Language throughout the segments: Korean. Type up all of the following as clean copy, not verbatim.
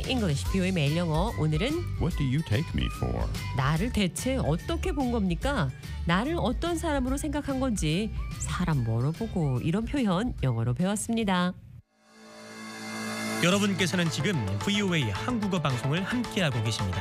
English, 뷰의 매일 영어. 오늘은 What do you take me for? 나를 대체 어떻게 본 겁니까? 나를 어떤 사람으로 생각한 건지 사람 뭐로 보고 이런 표현 영어로 배웠습니다. 여러분께서는 지금 VOA 한국어 방송을 함께하고 계십니다.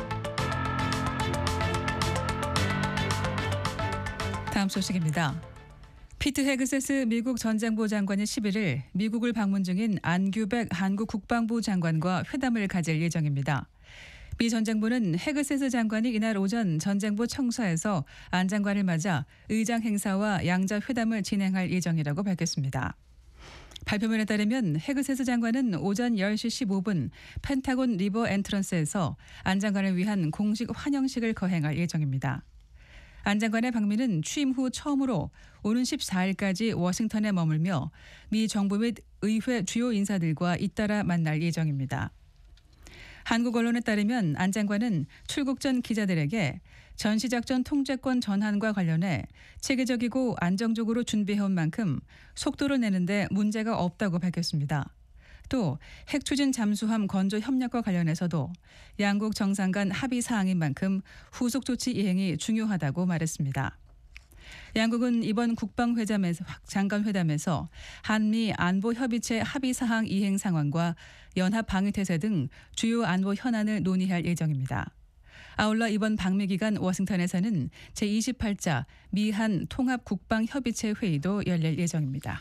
다음 소식입니다. 피트 헤그세스 미국 전 장부 장관이 11일 미국을 방문 중인 안규백 한국 국방부 장관과 회담을 가질 예정입니다. 미 전 장부는 헤그세스 장관이 이날 오전 전 장부 청사에서 안 장관을 맞아 의장 행사와 양자 회담을 진행할 예정이라고 밝혔습니다. 발표문에 따르면 헤그세스 장관은 오전 10시 15분 펜타곤 리버 엔트런스에서 안 장관을 위한 공식 환영식을 거행할 예정입니다. 안 장관의 방미는 취임 후 처음으로 오는 14일까지 워싱턴에 머물며 미 정부 및 의회 주요 인사들과 잇따라 만날 예정입니다. 한국 언론에 따르면 안 장관은 출국 전 기자들에게 전시작전 통제권 전환과 관련해 체계적이고 안정적으로 준비해온 만큼 속도를 내는데 문제가 없다고 밝혔습니다. 또 핵 추진 잠수함 건조 협력과 관련해서도 양국 정상 간 합의 사항인 만큼 후속 조치 이행이 중요하다고 말했습니다. 양국은 이번 장관회담에서 한미 안보협의체 합의 사항 이행 상황과 연합방위태세 등 주요 안보 현안을 논의할 예정입니다. 아울러 이번 방미 기간 워싱턴에서는 제28자 미한 통합국방협의체 회의도 열릴 예정입니다.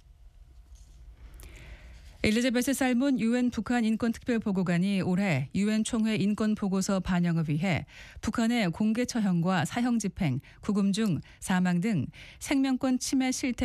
엘리자베스 살문 UN 북한 인권특별보고관이 올해 UN 총회 인권보고서 반영을 위해 북한의 공개 처형과 사형 집행, 구금 중 사망 등 생명권 침해 실태